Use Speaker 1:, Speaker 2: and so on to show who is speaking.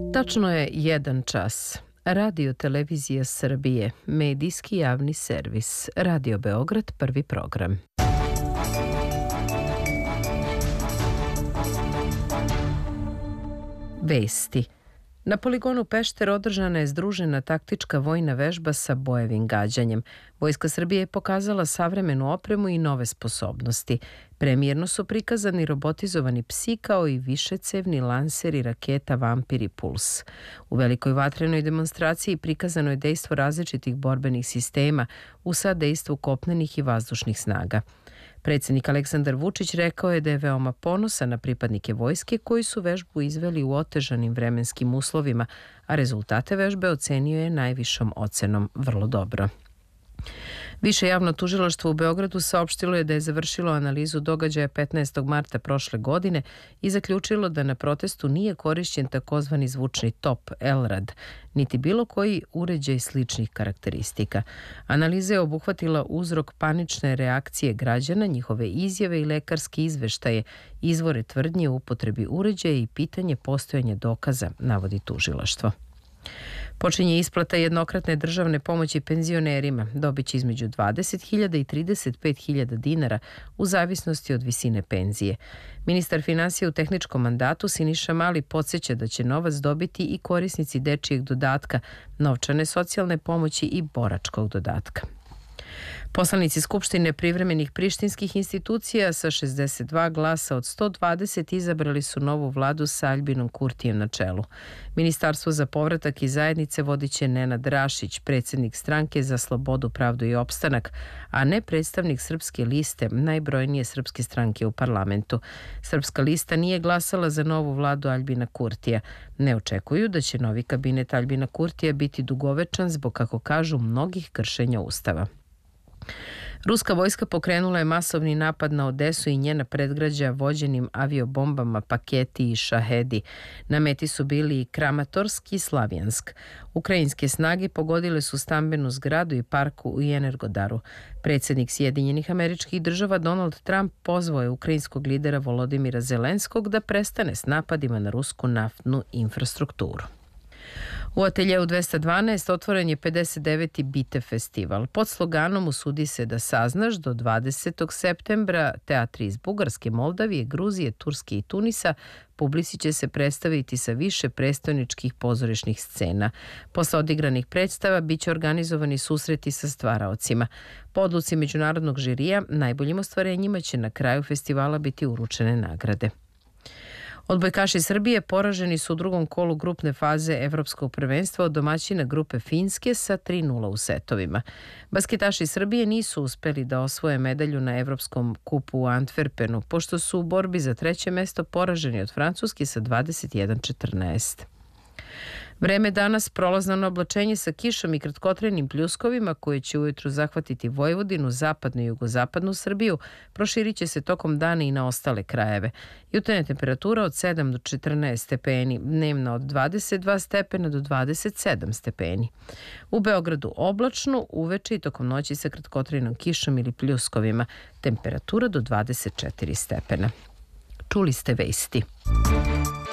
Speaker 1: Tačno je 1 čas. Radio Televizija Srbije, medijski javni servis. Radio Beograd, prvi program. Vesti. Na poligonu Pešter održana je združena taktička vojna vežba sa bojevim gađanjem. Vojska Srbije je pokazala savremenu opremu i nove sposobnosti. Premijerno su prikazani robotizovani psi kao i višecevni lanseri raketa Vampir i Puls. U velikoj vatrenoj demonstraciji prikazano je dejstvo različitih borbenih sistema u sadejstvu kopnenih i vazdušnih snaga. Predsjednik Aleksandar Vučić rekao je da je veoma ponosan na pripadnike vojske koji su vežbu izveli u otežanim vremenskim uslovima, a rezultate vežbe ocenio je najvišom ocenom vrlo dobro. Više javno tužilaštvo u Beogradu saopštilo je da je završilo analizu događaja 15. marta prošle godine i zaključilo da na protestu nije korišćen takozvani zvučni top Elrad, niti bilo koji uređaj sličnih karakteristika. Analiza je obuhvatila uzrok panične reakcije građana, njihove izjave i lekarske izveštaje, izvore tvrdnje u upotrebi uređaja i pitanje postojanja dokaza, navodi tužilaštvo. Počinje isplata jednokratne državne pomoći penzionerima. Dobiće između 20.000 i 35.000 dinara u zavisnosti od visine penzije. Ministar finansija u tehničkom mandatu Siniša Mali podsjeća da će novac dobiti i korisnici dečijeg dodatka, novčane socijalne pomoći i boračkog dodatka. Poslanici Skupštine privremenih prištinskih institucija sa 62 glasa od 120 izabrali su novu vladu sa Aljbinom Kurtijem na čelu. Ministarstvo za povratak i zajednice vodit će Nenad Rašić, predsjednik stranke za slobodu, pravdu i opstanak, a ne predstavnik Srpske liste, najbrojnije srpske stranke u parlamentu. Srpska lista nije glasala za novu vladu Aljbina Kurtija. Ne očekuju da će novi kabinet Aljbina Kurtija biti dugovečan zbog, kako kažu, mnogih kršenja Ustava. Ruska vojska pokrenula je masovni napad na Odesu i njena predgrađa vođenim aviobombama Paketi i Šahedi. Na meti su bili i Kramatorsk i Slavjansk. Ukrajinske snage pogodile su stambenu zgradu i parku u Energodaru. Predsjednik Sjedinjenih Američkih Država Donald Trump pozvao je ukrajinskog lidera Volodimira Zelenskog da prestane s napadima na rusku naftnu infrastrukturu. U ateljeu 212 otvoren je 59. Bite festival. Pod sloganom "Usudi se da saznaš" do 20. septembra teatri iz Bugarske, Moldavije, Gruzije, Turske i Tunisa publici će se predstaviti sa više prestoničkih pozorišnih scena. Posle odigranih predstava biće organizovani susreti sa stvaraocima. Po odluci međunarodnog žirija, najboljim ostvarenjima će na kraju festivala biti uručene nagrade. Odbojkaši Srbije poraženi su u drugom kolu grupne faze Evropskog prvenstva od domaćina grupe Finske sa 3:0 u setovima. Basketaši Srbije nisu uspeli da osvoje medalju na Evropskom kupu u Antwerpenu, pošto su u borbi za 3. mesto poraženi od Francuske sa 21:14. Vreme danas prolazno na oblačenje sa kišom i kratkotrenim pljuskovima koje će ujutru zahvatiti Vojvodinu, zapadnu i jugozapadnu Srbiju, proširit će se tokom dana i na ostale krajeve. Jutarnja temperatura od 7 do 14 stepeni, dnevna od 22 stepena do 27 stepeni. U Beogradu oblačno, uveče i tokom noći sa kratkotrenom kišom ili pljuskovima, temperatura do 24 stepena. Čuli ste vesti.